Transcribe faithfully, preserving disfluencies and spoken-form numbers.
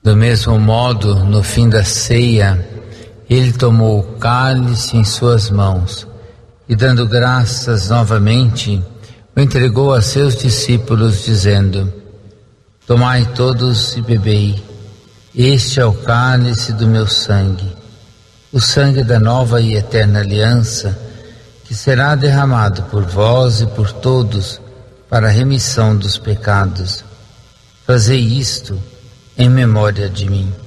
Do mesmo modo, no fim da ceia, ele tomou o cálice em suas mãos e, dando graças novamente, o entregou a seus discípulos, dizendo: Tomai todos e bebei, este é o cálice do meu sangue, o sangue da nova e eterna aliança, que será derramado por vós e por todos para a remissão dos pecados. Fazei isto em memória de mim.